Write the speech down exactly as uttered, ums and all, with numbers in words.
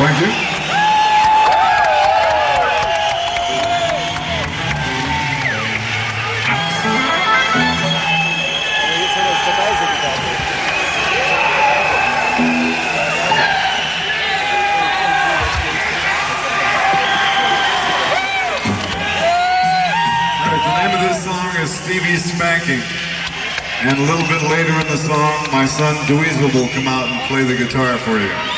Thank you. Stevie's Spanking. And a little bit later in the song, my son Dweezil will come out and play the guitar for you.